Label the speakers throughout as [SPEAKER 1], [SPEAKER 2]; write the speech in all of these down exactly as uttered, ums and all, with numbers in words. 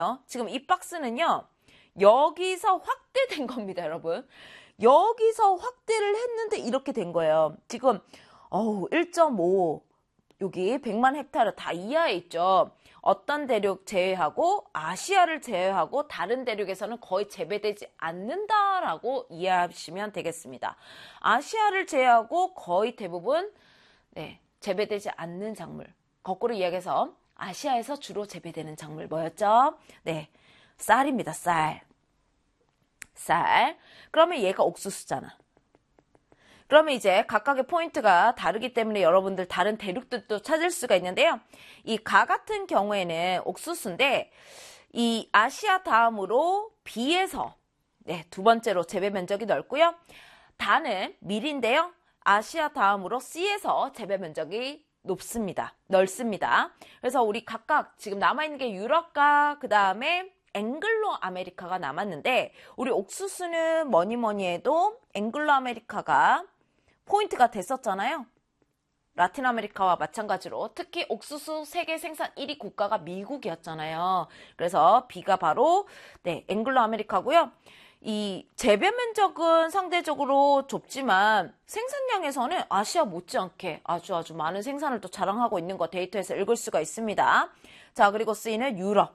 [SPEAKER 1] 지금 이 박스는요, 여기서 확대된 겁니다, 여러분. 여기서 확대를 했는데 이렇게 된 거예요. 지금 어우, 일 점 오 여기 백만 헥타르 다 이하에 있죠. 어떤 대륙 제외하고 아시아를 제외하고 다른 대륙에서는 거의 재배되지 않는다라고 이해하시면 되겠습니다. 아시아를 제외하고 거의 대부분 네, 재배되지 않는 작물. 거꾸로 이야기해서 아시아에서 주로 재배되는 작물 뭐였죠? 네, 쌀입니다. 쌀. 쌀. 그러면 얘가 옥수수잖아. 그러면 이제 각각의 포인트가 다르기 때문에 여러분들 다른 대륙들도 찾을 수가 있는데요. 이 가 같은 경우에는 옥수수인데 이 아시아 다음으로 B에서 네, 두 번째로 재배 면적이 넓고요. 다는 밀인데요. 아시아 다음으로 C에서 재배 면적이 높습니다. 넓습니다. 그래서 우리 각각 지금 남아있는 게 유럽과 그 다음에 앵글로 아메리카가 남았는데 우리 옥수수는 뭐니 뭐니 해도 앵글로 아메리카가 포인트가 됐었잖아요. 라틴 아메리카와 마찬가지로 특히 옥수수 세계 생산 일 위 국가가 미국이었잖아요. 그래서 B가 바로 네, 앵글로 아메리카고요. 이 재배 면적은 상대적으로 좁지만 생산량에서는 아시아 못지않게 아주 아주 많은 생산을 또 자랑하고 있는 거 데이터에서 읽을 수가 있습니다. 자, 그리고 C는 유럽.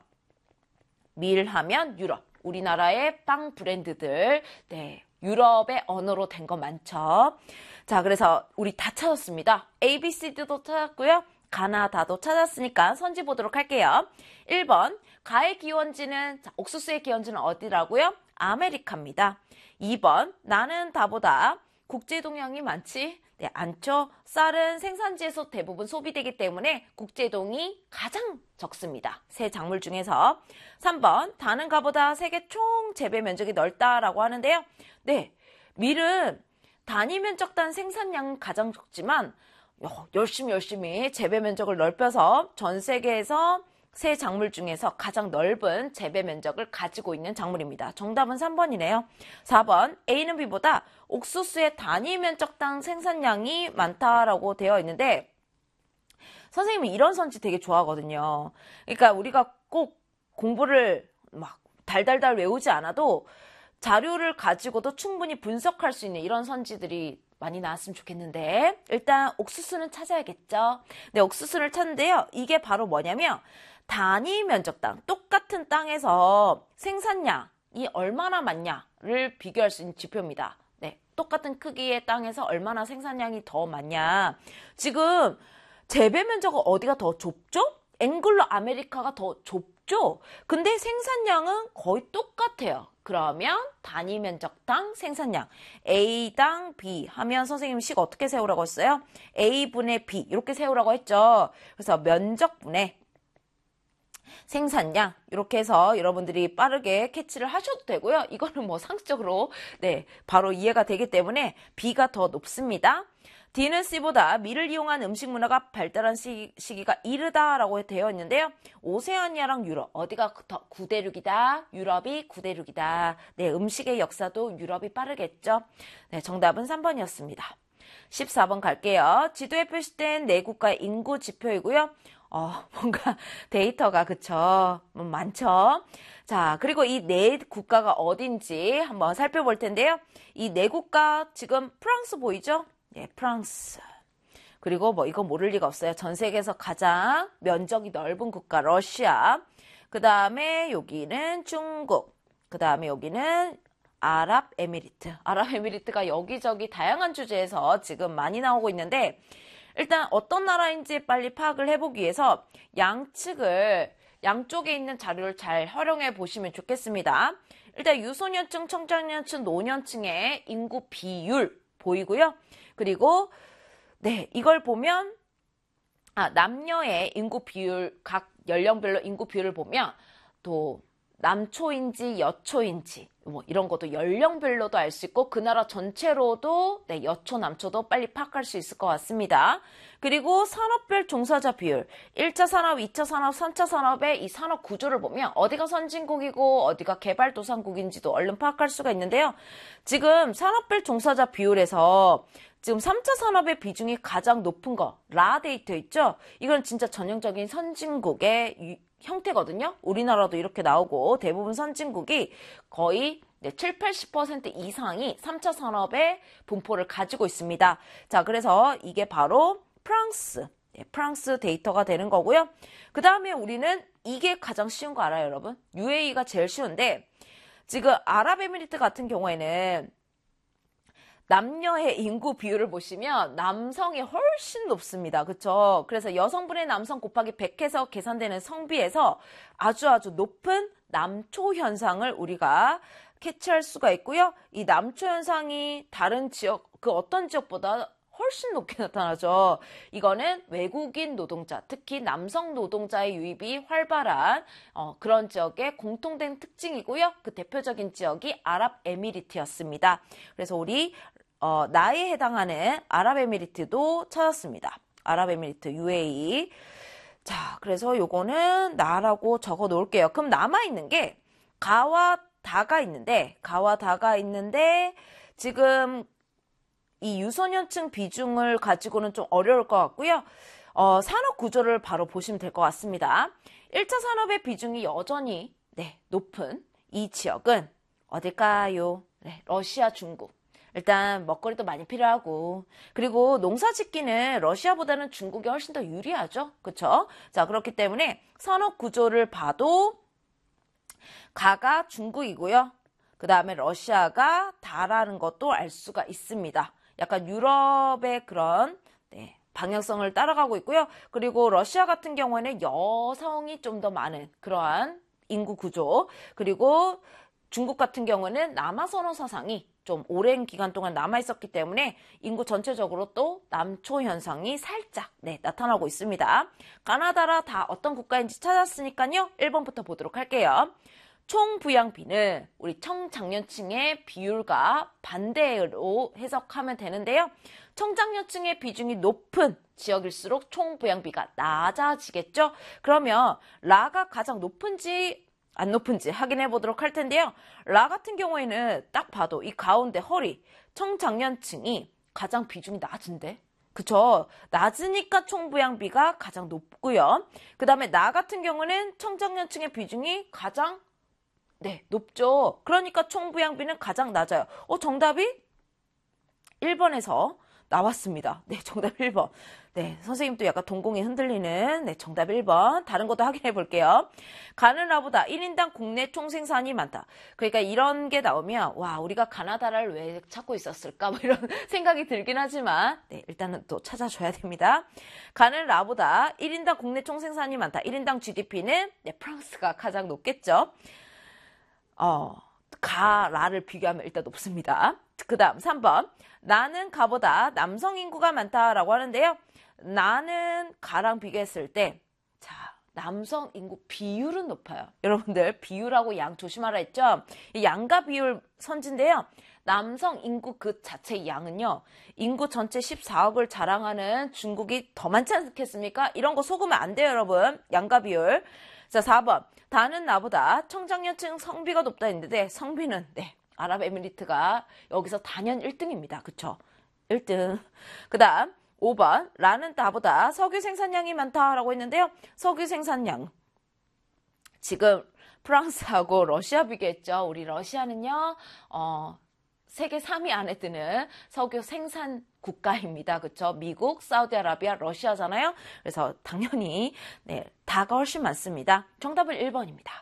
[SPEAKER 1] 밀하면 유럽. 우리나라의 빵 브랜드들. 네, 유럽의 언어로 된 거 많죠. 자, 그래서 우리 다 찾았습니다. A, B, C, D도 찾았고요. 가나다도 찾았으니까 선지 보도록 할게요. 일 번, 가의 기원지는, 자, 옥수수의 기원지는 어디라고요? 아메리카입니다. 이 번, 나는 다보다 국제동향이 많지? 네, 않죠. 쌀은 생산지에서 대부분 소비되기 때문에 국제동이 가장 적습니다. 세 작물 중에서. 삼 번, 다는 가보다 세계 총 재배 면적이 넓다라고 하는데요. 네, 밀은 단위 면적당 생산량은 가장 적지만 열심히 열심히 재배 면적을 넓혀서 전 세계에서 세 작물 중에서 가장 넓은 재배 면적을 가지고 있는 작물입니다. 정답은 삼 번이네요. 사 번, A는 B보다 옥수수의 단위 면적당 생산량이 많다라고 되어 있는데 선생님이 이런 선지 되게 좋아하거든요. 그러니까 우리가 꼭 공부를 막 달달달 외우지 않아도 자료를 가지고도 충분히 분석할 수 있는 이런 선지들이 많이 나왔으면 좋겠는데 일단 옥수수는 찾아야겠죠. 네, 옥수수를 찾는데요. 이게 바로 뭐냐면 단위 면적당 똑같은 땅에서 생산량이 얼마나 많냐를 비교할 수 있는 지표입니다. 네, 똑같은 크기의 땅에서 얼마나 생산량이 더 많냐. 지금 재배 면적은 어디가 더 좁죠? 앵글로 아메리카가 더 좁죠? 근데 생산량은 거의 똑같아요. 그러면 단위 면적당 생산량 A당 B 하면 선생님 식 어떻게 세우라고 했어요? A분의 B 이렇게 세우라고 했죠. 그래서 면적분의 생산량 이렇게 해서 여러분들이 빠르게 캐치를 하셔도 되고요. 이거는 뭐 상식적으로 네 바로 이해가 되기 때문에 B가 더 높습니다. D는 C보다 밀을 이용한 음식 문화가 발달한 시, 시기가 이르다라고 되어 있는데요. 오세아니아랑 유럽 어디가 더 구대륙이다. 유럽이 구대륙이다. 네, 음식의 역사도 유럽이 빠르겠죠. 네, 정답은 삼 번이었습니다. 십사 번 갈게요. 지도에 표시된 네 국가의 인구 지표이고요. 어, 뭔가 데이터가 그쵸 많죠. 자, 그리고 이 네 국가가 어딘지 한번 살펴볼 텐데요. 이 네 국가 지금 프랑스 보이죠? 네, 프랑스. 그리고 뭐 이거 모를 리가 없어요. 전 세계에서 가장 면적이 넓은 국가 러시아. 그 다음에 여기는 중국. 그 다음에 여기는 아랍에미리트. 아랍에미리트가 여기저기 다양한 주제에서 지금 많이 나오고 있는데 일단 어떤 나라인지 빨리 파악을 해보기 위해서 양측을 양쪽에 있는 자료를 잘 활용해 보시면 좋겠습니다. 일단 유소년층, 청장년층, 노년층의 인구 비율 보이고요. 그리고 네, 이걸 보면 아, 남녀의 인구 비율 각 연령별로 인구 비율을 보면 또 남초인지 여초인지 뭐 이런 것도 연령별로도 알 수 있고 그 나라 전체로도 네, 여초 남초도 빨리 파악할 수 있을 것 같습니다. 그리고 산업별 종사자 비율 일 차 산업, 이 차 산업, 삼 차 산업의 이 산업 구조를 보면 어디가 선진국이고 어디가 개발도상국인지도 얼른 파악할 수가 있는데요. 지금 산업별 종사자 비율에서 지금 삼 차 산업의 비중이 가장 높은 거 라 데이터 있죠? 이건 진짜 전형적인 선진국의 형태거든요. 우리나라도 이렇게 나오고 대부분 선진국이 거의 네, 칠, 팔십 퍼센트 이상이 삼 차 산업의 분포를 가지고 있습니다. 자, 그래서 이게 바로 프랑스, 네, 프랑스 데이터가 되는 거고요. 그 다음에 우리는 이게 가장 쉬운 거 알아요, 여러분? 유에이가 제일 쉬운데 지금 아랍에미리트 같은 경우에는 남녀의 인구 비율을 보시면 남성이 훨씬 높습니다. 그쵸? 그래서 여성분의 남성 곱하기 백 해서 계산되는 성비에서 아주 아주 높은 남초 현상을 우리가 캐치할 수가 있고요. 이 남초 현상이 다른 지역, 그 어떤 지역보다 훨씬 높게 나타나죠. 이거는 외국인 노동자, 특히 남성 노동자의 유입이 활발한 어, 그런 지역의 공통된 특징이고요. 그 대표적인 지역이 아랍에미리트였습니다. 그래서 우리 어, 나에 해당하는 아랍에미리트도 찾았습니다. 아랍에미리트 유에이. 자, 그래서 요거는 나라고 적어 놓을게요. 그럼 남아있는 게 가와 다가 있는데 가와 다가 있는데 지금 이 유소년층 비중을 가지고는 좀 어려울 것 같고요. 어, 산업 구조를 바로 보시면 될 것 같습니다. 일 차 산업의 비중이 여전히 네, 높은 이 지역은 어딜까요? 네, 러시아, 중국. 일단 먹거리도 많이 필요하고 그리고 농사 짓기는 러시아보다는 중국이 훨씬 더 유리하죠. 그렇죠? 자, 그렇기 때문에 산업 구조를 봐도 가가 중국이고요. 그 다음에 러시아가 다라는 것도 알 수가 있습니다. 약간 유럽의 그런 네, 방향성을 따라가고 있고요. 그리고 러시아 같은 경우에는 여성이 좀 더 많은 그러한 인구 구조. 그리고 중국 같은 경우는 남아선호 사상이 좀 오랜 기간 동안 남아있었기 때문에 인구 전체적으로 또 남초 현상이 살짝 네, 나타나고 있습니다. 가나다라 다 어떤 국가인지 찾았으니까요. 일 번부터 보도록 할게요. 총 부양비는 우리 청장년층의 비율과 반대로 해석하면 되는데요. 청장년층의 비중이 높은 지역일수록 총 부양비가 낮아지겠죠. 그러면 라가 가장 높은지 안 높은지 확인해 보도록 할 텐데요. 라 같은 경우에는 딱 봐도 이 가운데 허리 청장년층이 가장 비중이 낮은데. 그쵸? 낮으니까 총부양비가 가장 높고요. 그 다음에 나 같은 경우는 청장년층의 비중이 가장 네, 높죠. 그러니까 총부양비는 가장 낮아요. 어, 정답이 일 번에서 나왔습니다. 네, 정답 일 번. 네, 선생님도 약간 동공이 흔들리는 네, 정답 일 번. 다른 것도 확인해 볼게요. 가나다보다 일 인당 국내 총생산이 많다. 그러니까 이런 게 나오면 와, 우리가 가나다를 왜 찾고 있었을까? 뭐 이런 생각이 들긴 하지만 네, 일단은 또 찾아줘야 됩니다. 가나다보다 일 인당 국내 총생산이 많다. 일 인당 지디피는 네, 프랑스가 가장 높겠죠. 어, 가, 라를 비교하면 일단 높습니다. 그 다음 삼 번. 나는 가보다 남성 인구가 많다라고 하는데요. 나는 가랑 비교했을 때, 자, 남성 인구 비율은 높아요. 여러분들, 비율하고 양 조심하라 했죠? 이 양과 비율 선지인데요. 남성 인구 그 자체의 양은요, 인구 전체 십사억을 자랑하는 중국이 더 많지 않겠습니까? 이런 거 속으면 안 돼요, 여러분. 양과 비율. 자, 사 번. 다는 나보다 청장년층 성비가 높다 했는데 성비는 네, 아랍에미리트가 여기서 단연 일 등입니다. 그쵸? 일 등. 그 다음 오 번. 라는 나보다 석유 생산량이 많다라고 했는데요. 석유 생산량. 지금 프랑스하고 러시아 비교했죠. 우리 러시아는요. 어, 세계 삼 위 안에 드는 석유 생산 국가입니다. 그쵸? 미국, 사우디아라비아, 러시아잖아요. 그래서 당연히 네, 다가 훨씬 많습니다. 정답은 일 번입니다.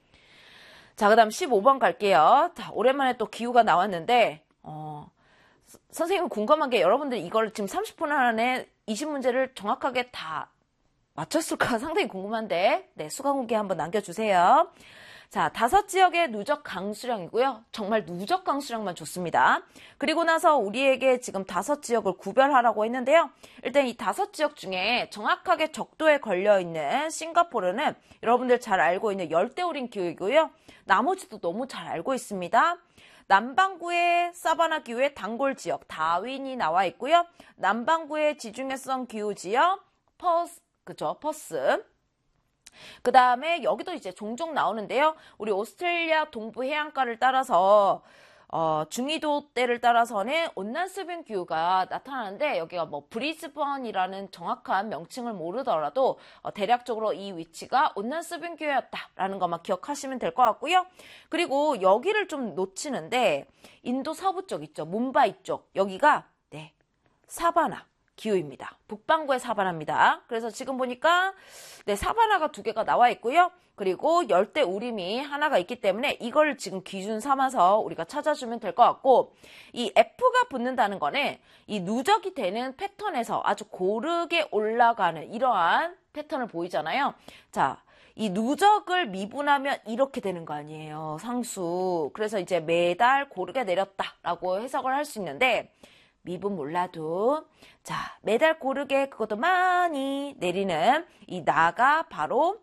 [SPEAKER 1] 자, 그 다음 십오 번 갈게요. 자, 오랜만에 또 기후가 나왔는데 어, 선생님 궁금한 게 여러분들 이걸 지금 삼십 분 안에 이십 문제를 정확하게 다 맞췄을까 상당히 궁금한데 네, 수강 후기 한번 남겨주세요. 자, 다섯 지역의 누적 강수량이고요. 정말 누적 강수량만 좋습니다. 그리고 나서 우리에게 지금 다섯 지역을 구별하라고 했는데요. 일단 이 다섯 지역 중에 정확하게 적도에 걸려있는 싱가포르는 여러분들 잘 알고 있는 열대우림 기후이고요. 나머지도 너무 잘 알고 있습니다. 남반구의 사바나 기후의 단골 지역 다윈이 나와 있고요. 남반구의 지중해성 기후 지역 퍼스, 그죠? 퍼스. 그 다음에 여기도 이제 종종 나오는데요. 우리 오스트레일리아 동부 해안가를 따라서 어, 중위도 때를 따라서는 온난 수분 기후가 나타나는데 여기가 뭐 브리즈번이라는 정확한 명칭을 모르더라도 어, 대략적으로 이 위치가 온난 수분 기후였다라는 것만 기억하시면 될 것 같고요. 그리고 여기를 좀 놓치는데 인도 서부 쪽 있죠. 뭄바이 쪽 여기가 네 사바나 기후입니다. 북반구의 사바나입니다. 그래서 지금 보니까 네 사바나가 두 개가 나와 있고요. 그리고 열대 우림이 하나가 있기 때문에 이걸 지금 기준 삼아서 우리가 찾아주면 될 것 같고 이 F가 붙는다는 거는 이 누적이 되는 패턴에서 아주 고르게 올라가는 이러한 패턴을 보이잖아요. 자, 이 누적을 미분하면 이렇게 되는 거 아니에요. 상수. 그래서 이제 매달 고르게 내렸다라고 해석을 할 수 있는데 미분 몰라도 자 매달 고르게 그것도 많이 내리는 이 나가 바로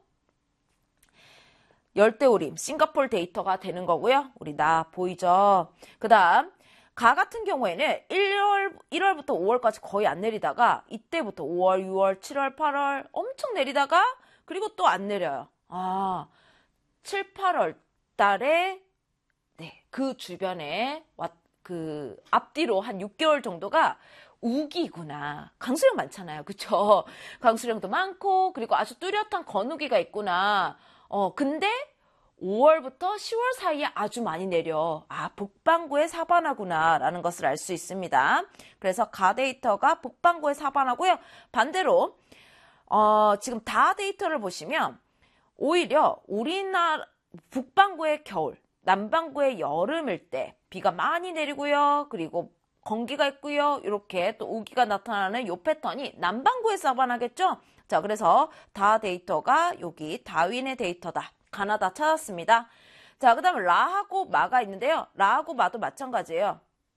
[SPEAKER 1] 열대우림 싱가포르 데이터가 되는 거고요. 우리 나 보이죠? 그 다음 가 같은 경우에는 일월, 일월부터 오월까지 거의 안 내리다가 이때부터 오월, 유월, 칠월, 팔월 엄청 내리다가 그리고 또 안 내려요. 아, 칠, 팔월 달에 네, 그 주변에 왔, 그 앞뒤로 한 육 개월 정도가 우기구나. 강수량 많잖아요. 그쵸? 강수량도 많고 그리고 아주 뚜렷한 건우기가 있구나. 어, 근데 오월부터 시월 사이에 아주 많이 내려. 아, 북반구의 사바나구나 라는 것을 알 수 있습니다. 그래서 가 데이터가 북반구의 사바나고요. 반대로 어, 지금 다 데이터를 보시면 오히려 우리나라 북반구의 겨울, 남반구의 여름일 때 비가 많이 내리고요. 그리고 건기가 있고요. 이렇게 또 우기가 나타나는 이 패턴이 남반구의 사바나겠죠? 자, 그래서 다 데이터가 여기 다윈의 데이터다. 가나다 찾았습니다. 자, 그 다음에 라하고 마가 있는데요. 라하고 마도 마찬가지예요.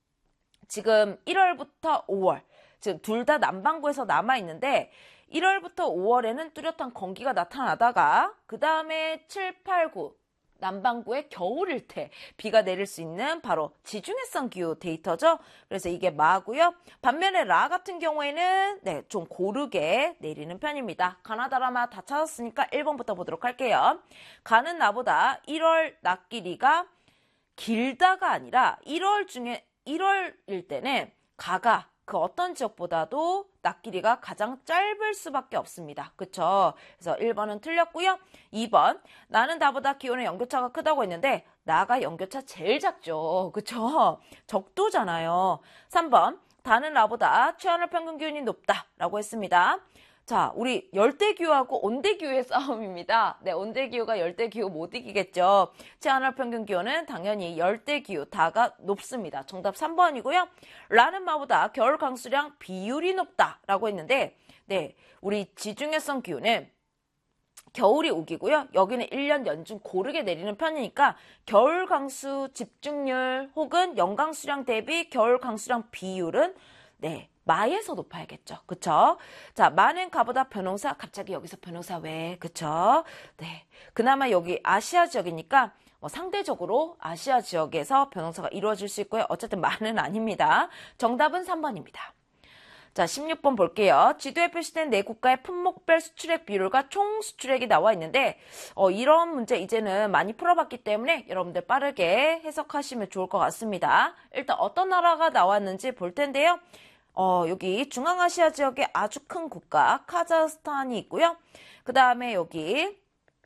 [SPEAKER 1] 지금 일월부터 오월, 지금 둘 다 남반구에서 남아있는데 일월부터 오월에는 뚜렷한 건기가 나타나다가 그 다음에 칠, 팔, 구 남반구의 겨울일 때 비가 내릴 수 있는 바로 지중해성 기후 데이터죠. 그래서 이게 마고요. 반면에 라 같은 경우에는 네, 좀 고르게 내리는 편입니다. 가나다라마 다 찾았으니까 일 번부터 보도록 할게요. 가는 나보다 일월 낮 길이가 길다가 아니라 일월 중에 일월일 때는 가가 그 어떤 지역보다도 낮 길이가 가장 짧을 수밖에 없습니다. 그쵸? 그래서 일 번은 틀렸고요. 이 번 나는 나보다 기온의 연교차가 크다고 했는데 나가 연교차 제일 작죠. 그쵸? 적도잖아요. 삼 번 다는 나보다 최하늘 평균 기온이 높다라고 했습니다. 자, 우리 열대기후하고 온대기후의 싸움입니다. 네, 온대기후가 열대기후 못 이기겠죠. 최하늘 평균 기온은 당연히 열대기후 다가 높습니다. 정답 삼 번이고요. 라는 마보다 겨울 강수량 비율이 높다라고 했는데 네, 우리 지중해성 기후는 겨울이 우기고요. 여기는 일 년 연중 고르게 내리는 편이니까 겨울 강수 집중률 혹은 연강수량 대비 겨울 강수량 비율은 네, 마에서 높아야겠죠. 그쵸? 자, 마는 가보다 변호사, 갑자기 여기서 변호사 왜? 그쵸? 네. 그나마 여기 아시아 지역이니까 뭐 상대적으로 아시아 지역에서 변호사가 이루어질 수 있고요. 어쨌든 마는 아닙니다. 정답은 삼 번입니다. 자, 십육 번 볼게요. 지도에 표시된 네 국가의 품목별 수출액 비율과 총 수출액이 나와 있는데 어, 이런 문제 이제는 많이 풀어봤기 때문에 여러분들 빠르게 해석하시면 좋을 것 같습니다. 일단 어떤 나라가 나왔는지 볼 텐데요. 어, 여기 중앙아시아 지역에 아주 큰 국가 카자흐스탄이 있고요. 그 다음에 여기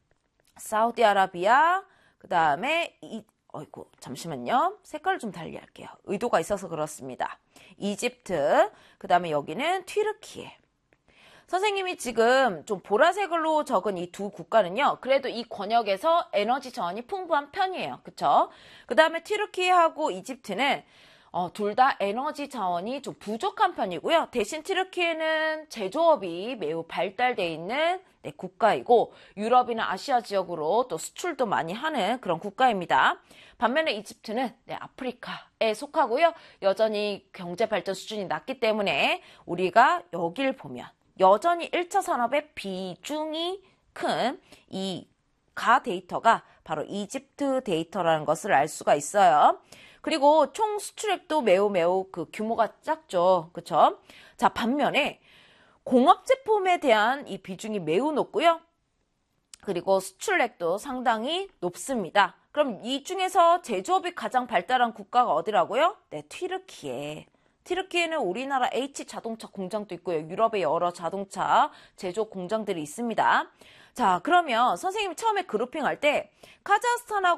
[SPEAKER 1] 사우디아라비아, 그 다음에 이 어이구 잠시만요. 색깔을 좀 달리 할게요. 의도가 있어서 그렇습니다. 이집트, 그 다음에 여기는 튀르키예. 선생님이 지금 좀 보라색으로 적은 이 두 국가는요. 그래도 이 권역에서 에너지 자원이 풍부한 편이에요. 그쵸? 그 다음에 튀르키예하고 이집트는 어, 둘 다 에너지 자원이 좀 부족한 편이고요. 대신 튀르키예는 제조업이 매우 발달되어 있는 네, 국가이고 유럽이나 아시아 지역으로 또 수출도 많이 하는 그런 국가입니다. 반면에 이집트는 네, 아프리카에 속하고요. 여전히 경제 발전 수준이 낮기 때문에 우리가 여길 보면 여전히 일 차 산업의 비중이 큰 이 가 데이터가 바로 이집트 데이터라는 것을 알 수가 있어요. 그리고 총 수출액도 매우 매우 그 규모가 작죠. 그쵸? 자, 반면에 공업 제품에 대한 이 비중이 매우 높고요. 그리고 수출액도 상당히 높습니다. 그럼 이 중에서 제조업이 가장 발달한 국가가 어디라고요? 네, 튀르키예. 튀르키예는 우리나라 H 자동차 공장도 있고요. 유럽의 여러 자동차 제조 공장들이 있습니다. 자, 그러면 선생님이 처음에 그룹핑할 때 카자흐스탄하고